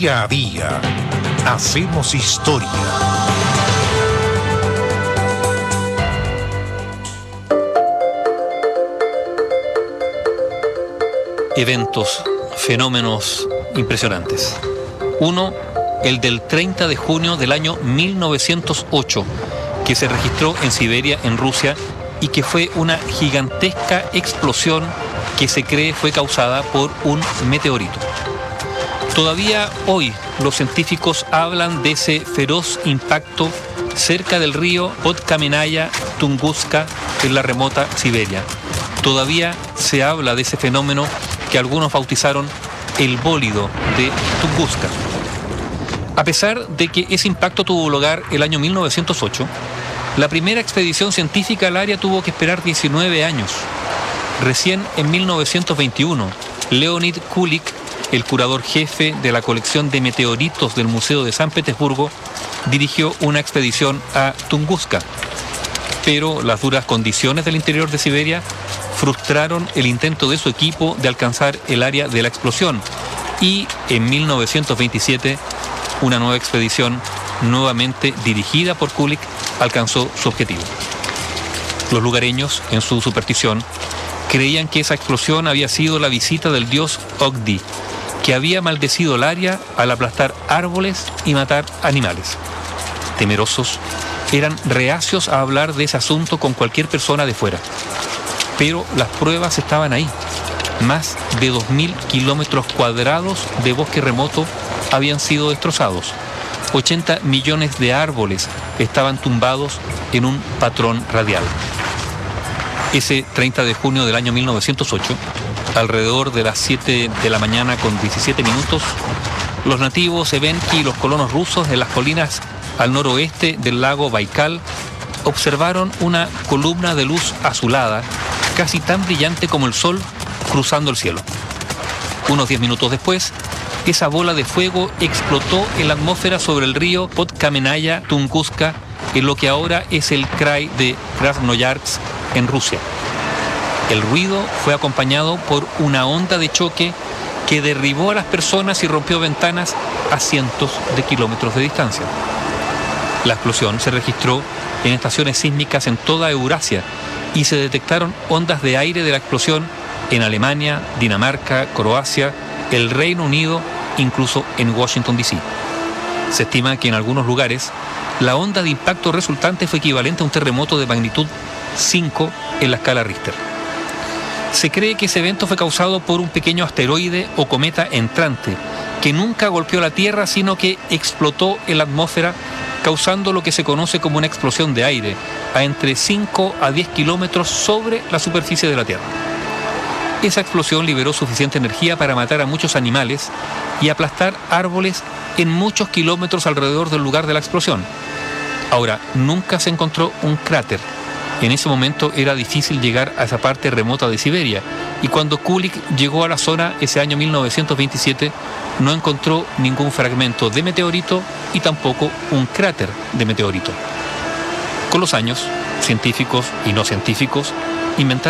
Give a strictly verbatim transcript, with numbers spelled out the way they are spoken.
Día a día hacemos historia. Eventos, fenómenos impresionantes. Uno, el del treinta de junio del año mil novecientos ocho, que se registró en Siberia, en Rusia, y que fue una gigantesca explosión que se cree fue causada por un meteorito. Todavía hoy los científicos hablan de ese feroz impacto cerca del río Podkamenaya Tunguska en la remota Siberia. Todavía se habla de ese fenómeno que algunos bautizaron el bólido de Tunguska. A pesar de que ese impacto tuvo lugar el año mil novecientos ocho, la primera expedición científica al área tuvo que esperar diecinueve años. Recién en mil novecientos veintiuno, Leonid Kulik, el curador jefe de la colección de meteoritos del Museo de San Petersburgo, dirigió una expedición a Tunguska. Pero las duras condiciones del interior de Siberia frustraron el intento de su equipo de alcanzar el área de la explosión, y en mil novecientos veintisiete una nueva expedición, nuevamente dirigida por Kulik, alcanzó su objetivo. Los lugareños, en su superstición, creían que esa explosión había sido la visita del dios Ogdi, que había maldecido el área al aplastar árboles y matar animales. Temerosos, eran reacios a hablar de ese asunto con cualquier persona de fuera. Pero las pruebas estaban ahí. Más de dos mil kilómetros cuadrados de bosque remoto habían sido destrozados. ochenta millones de árboles estaban tumbados en un patrón radial. Ese treinta de junio del año mil novecientos ocho, alrededor de las siete de la mañana con diecisiete minutos, los nativos Evenki y los colonos rusos en las colinas al noroeste del lago Baikal observaron una columna de luz azulada, casi tan brillante como el sol, cruzando el cielo. Unos diez minutos después, esa bola de fuego explotó en la atmósfera sobre el río Podkamenaya Tunguska, en lo que ahora es el krai de Krasnoyarsk, en Rusia. El ruido fue acompañado por una onda de choque que derribó a las personas y rompió ventanas a cientos de kilómetros de distancia. La explosión se registró en estaciones sísmicas en toda Eurasia y se detectaron ondas de aire de la explosión en Alemania, Dinamarca, Croacia, el Reino Unido, incluso en Washington D C Se estima que en algunos lugares la onda de impacto resultante fue equivalente a un terremoto de magnitud cinco en la escala Richter. Se cree que ese evento fue causado por un pequeño asteroide o cometa entrante que nunca golpeó la Tierra, sino que explotó en la atmósfera, causando lo que se conoce como una explosión de aire a entre cinco a diez kilómetros sobre la superficie de la Tierra. Esa explosión liberó suficiente energía para matar a muchos animales y aplastar árboles en muchos kilómetros alrededor del lugar de la explosión. Ahora, nunca se encontró un cráter. En ese momento era difícil llegar a esa parte remota de Siberia, y cuando Kulik llegó a la zona ese año mil novecientos veintisiete, no encontró ningún fragmento de meteorito y tampoco un cráter de meteorito. Con los años, científicos y no científicos inventaron